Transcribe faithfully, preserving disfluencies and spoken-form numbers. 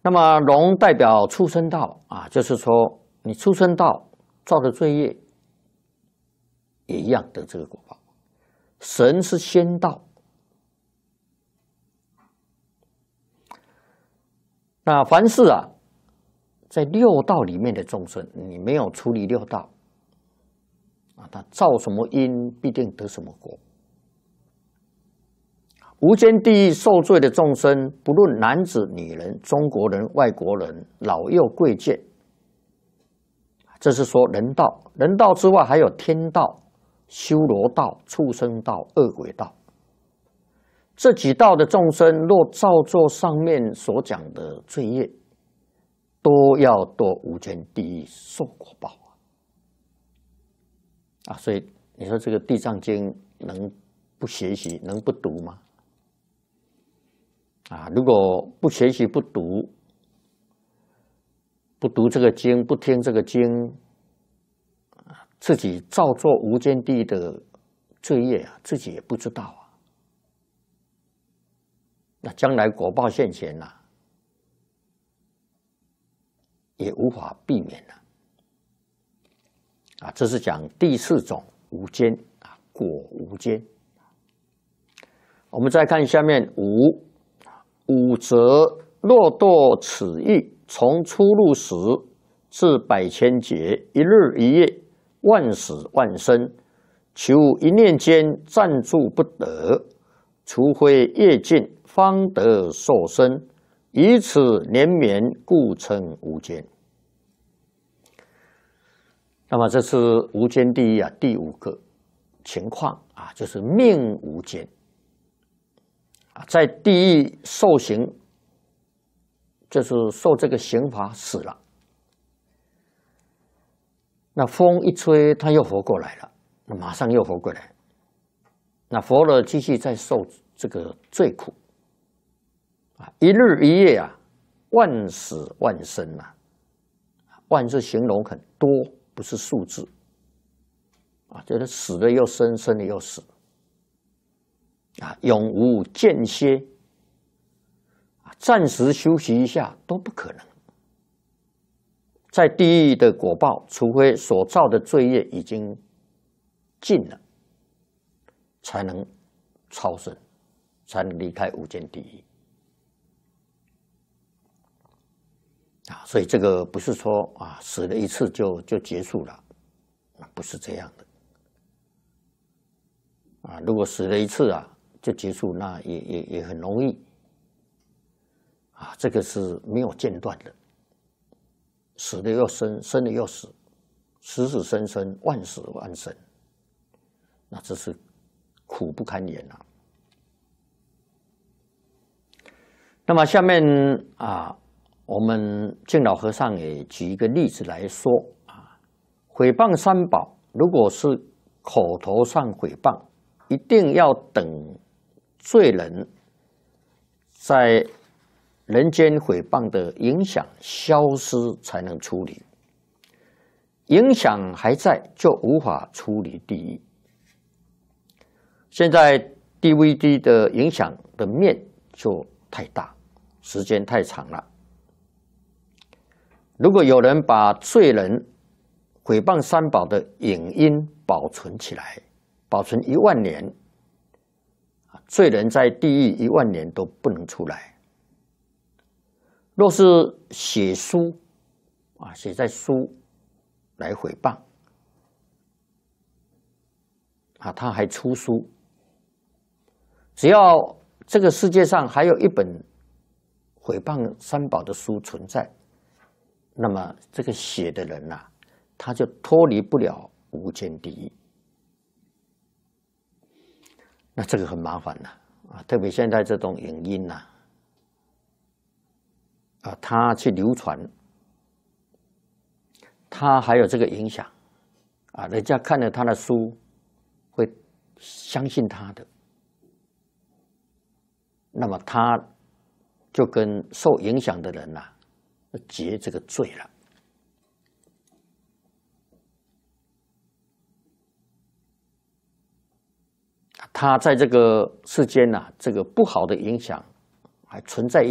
那么龙代表畜生道啊，就是说你畜生道造的罪业也一样得这个果报。神是仙道，那凡是啊，在六道里面的众生，你没有处理六道啊，他造什么因，必定得什么果。无间地狱受罪的众生，不论男子、女人、中国人、外国人、老幼贵贱，这是说人道。人道之外，还有天道、修罗道、畜生道、恶鬼道。这几道的众生，若造作上面所讲的罪业，都要堕无间地狱受果报啊！啊，所以你说这个《地藏经》能不学习，能不读吗？啊，如果不学习、不读、不读这个经、不听这个经，自己造作无间地狱的罪业啊，自己也不知道啊。那将来果报现前呐、啊，也无法避免了。啊，这是讲第四种无间啊，果无间。我们再看下面五。五则若堕此狱，从出入时至百千劫，一日一夜，万死万生，求一念间暂住不得，除非业尽，方得受生，以此连绵，故称无间。那么这是无间地狱啊，第五个情况啊，就是命无间。在地狱受刑，就是受这个刑罚死了。那风一吹，他又活过来了，那马上又活过来。那活了，继续再受这个罪苦啊，一日一夜啊，万死万生啊，万是形容很多，不是数字啊，就是死了又生，生了又死。啊，永无间歇，暂时休息一下都不可能。在地狱的果报，除非所造的罪业已经尽了，才能超生，才能离开无间地狱。啊，所以这个不是说啊死了一次就就结束了，不是这样的。啊，如果死了一次啊。就结束，那也也也很容易啊！这个是没有间断的，死了又生，生了又死，死死生生，万死万生，那这是苦不堪言啊！那么下面啊，我们净老和尚也举一个例子来说啊，毁谤三宝，如果是口头上毁谤，一定要等罪人在人间毁谤的影响消失才能处理，影响还在就无法处理地狱。现在 D V D 的影响的面就太大，时间太长了。如果有人把罪人毁谤三宝的影音保存起来，保存一万年，罪人在地狱一万年都不能出来。若是写书啊，写在书来毁谤啊，他还出书，只要这个世界上还有一本毁谤三宝的书存在，那么这个写的人呐、啊，他就脱离不了无间地狱。那这个很麻烦了啊，特别现在这种影音呐、啊，啊，他去流传，他还有这个影响啊，人家看了他的书会相信他的，那么他就跟受影响的人呐、啊、结这个罪了。他在这个世间呐、啊，这个不好的影响还存在一